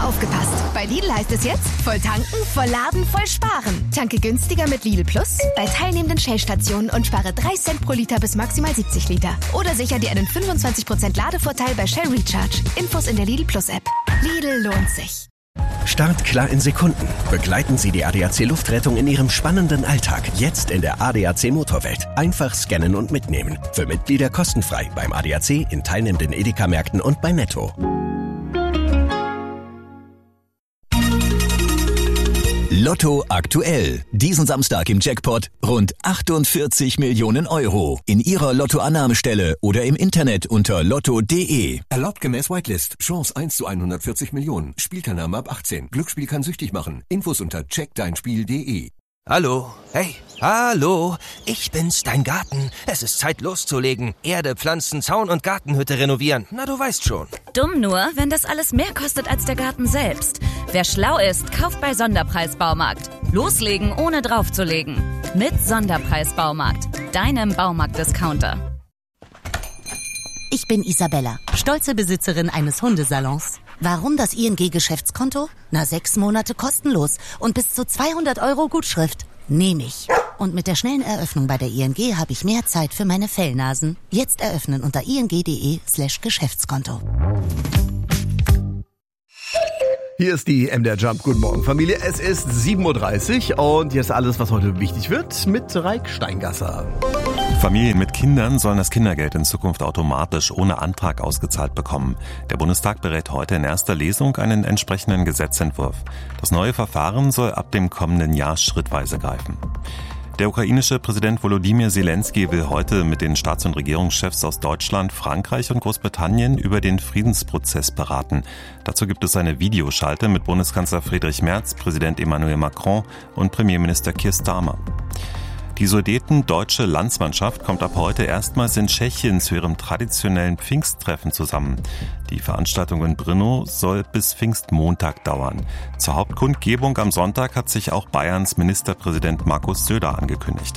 Aufgepasst! Bei Lidl heißt es jetzt, voll tanken, voll laden, voll sparen. Tanke günstiger mit Lidl Plus bei teilnehmenden Shell-Stationen und spare 3 Cent pro Liter bis maximal 70 Liter. Oder sicher dir einen 25% Ladevorteil bei Shell Recharge. Infos in der Lidl Plus App. Lidl lohnt sich. Startklar in Sekunden. Begleiten Sie die ADAC Luftrettung in Ihrem spannenden Alltag. Jetzt in der ADAC Motorwelt. Einfach scannen und mitnehmen. Für Mitglieder kostenfrei beim ADAC, in teilnehmenden Edeka-Märkten und bei Netto. Lotto aktuell. Diesen Samstag im Jackpot rund 48 Millionen Euro. In Ihrer Lottoannahmestelle oder im Internet unter lotto.de. Erlaubt gemäß Whitelist. Chance 1 zu 140 Millionen. Spielteilnahme ab 18. Glücksspiel kann süchtig machen. Infos unter checkdeinspiel.de. Hallo, hey, hallo, ich bin's, dein Garten. Es ist Zeit loszulegen. Erde, Pflanzen, Zaun und Gartenhütte renovieren. Na, du weißt schon. Dumm nur, wenn das alles mehr kostet als der Garten selbst. Wer schlau ist, kauft bei Sonderpreis Baumarkt. Loslegen, ohne draufzulegen. Mit Sonderpreis Baumarkt, deinem Baumarkt-Discounter. Ich bin Isabella, stolze Besitzerin eines Hundesalons. Warum das ING-Geschäftskonto? 6 Monate kostenlos und bis zu 200 € Gutschrift. Nehme ich. Und mit der schnellen Eröffnung bei der ING habe ich mehr Zeit für meine Fellnasen. Jetzt eröffnen unter ing.de/Geschäftskonto. Hier ist die MDR Jump. Guten Morgen, Familie. Es ist 7.30 Uhr und hier ist alles, was heute wichtig wird, mit Reik Steingasser. Familien mit Kindern sollen das Kindergeld in Zukunft automatisch ohne Antrag ausgezahlt bekommen. Der Bundestag berät heute in erster Lesung einen entsprechenden Gesetzentwurf. Das neue Verfahren soll ab dem kommenden Jahr schrittweise greifen. Der ukrainische Präsident Volodymyr Zelensky will heute mit den Staats- und Regierungschefs aus Deutschland, Frankreich und Großbritannien über den Friedensprozess beraten. Dazu gibt es eine Videoschalte mit Bundeskanzler Friedrich Merz, Präsident Emmanuel Macron und Premierminister Keir Starmer. Die Sudeten-deutsche Landsmannschaft kommt ab heute erstmals in Tschechien zu ihrem traditionellen Pfingsttreffen zusammen. Die Veranstaltung in Brno soll bis Pfingstmontag dauern. Zur Hauptkundgebung am Sonntag hat sich auch Bayerns Ministerpräsident Markus Söder angekündigt.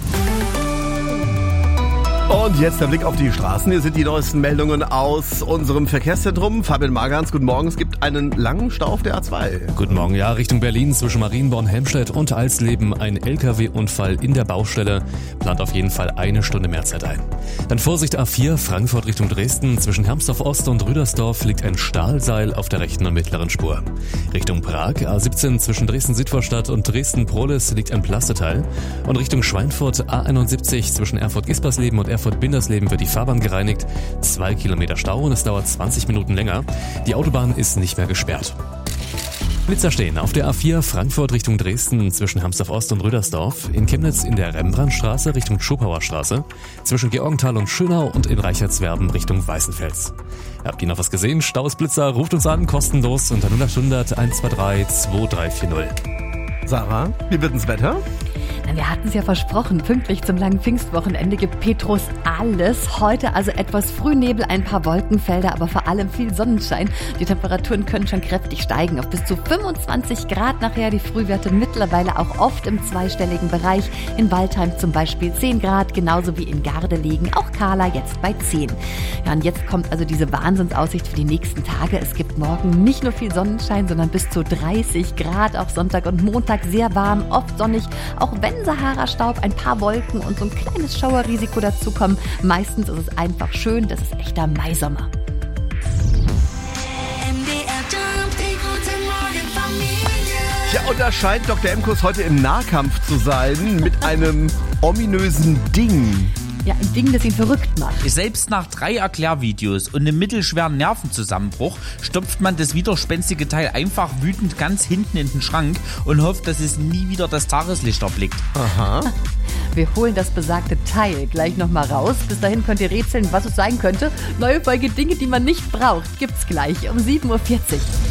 Und jetzt der Blick auf die Straßen. Hier sind die neuesten Meldungen aus unserem Verkehrszentrum. Fabian Magans, guten Morgen. Es gibt einen langen Stau auf der A2. Guten Morgen, ja, Richtung Berlin zwischen Marienborn, Helmstedt und Alsleben. Ein LKW-Unfall in der Baustelle. Plant auf jeden Fall 1 Stunde mehr Zeit ein. Dann Vorsicht A4, Frankfurt Richtung Dresden. Zwischen Hermsdorf Ost und Rüdersdorf liegt ein Stahlseil auf der rechten und mittleren Spur. Richtung Prag, A17 zwischen Dresden-Südvorstadt und Dresden-Prohlis liegt ein Plasteteil. Und Richtung Schweinfurt, A71 zwischen Erfurt-Gispersleben und Erfurt-Bindersleben wird die Fahrbahn gereinigt. 2 Kilometer Stau und es dauert 20 Minuten länger. Die Autobahn ist nicht mehr gesperrt. Blitzer stehen auf der A4 Frankfurt Richtung Dresden zwischen Hermsdorf Ost und Rüdersdorf, in Chemnitz in der Rembrandtstraße Richtung Schopauer Straße, zwischen Georgenthal und Schönau und in Reichertswerden Richtung Weißenfels. Habt ihr noch was gesehen? Staus, Blitzer, ruft uns an, kostenlos unter 0800 123 2340. Sarah, wie wird das Wetter? Wir hatten es ja versprochen, pünktlich zum langen Pfingstwochenende gibt Petrus alles. Heute also etwas Frühnebel, ein paar Wolkenfelder, aber vor allem viel Sonnenschein. Die Temperaturen können schon kräftig steigen auf bis zu 25 Grad nachher. Die Frühwerte mittlerweile auch oft im zweistelligen Bereich. In Waldheim zum Beispiel 10 Grad, genauso wie in Gardelegen. Auch Kahla jetzt bei 10. Ja, und jetzt kommt also diese Wahnsinnsaussicht für die nächsten Tage. Es gibt morgen nicht nur viel Sonnenschein, sondern bis zu 30 Grad. Auch Sonntag und Montag sehr warm, oft sonnig, auch wenn Sahara-Staub, ein paar Wolken und so ein kleines Schauerrisiko dazukommen. Meistens ist es einfach schön, das ist echter Maisommer. Ja, und da scheint Dr. Emkus heute im Nahkampf zu sein mit einem ominösen Ding. Ja, ein Ding, das ihn verrückt macht. Selbst nach 3 Erklärvideos und einem mittelschweren Nervenzusammenbruch stopft man das widerspenstige Teil einfach wütend ganz hinten in den Schrank und hofft, dass es nie wieder das Tageslicht erblickt. Aha. Wir holen das besagte Teil gleich nochmal raus. Bis dahin könnt ihr rätseln, was es sein könnte. Neue Folge Dinge, die man nicht braucht, gibt's gleich um 7.40 Uhr.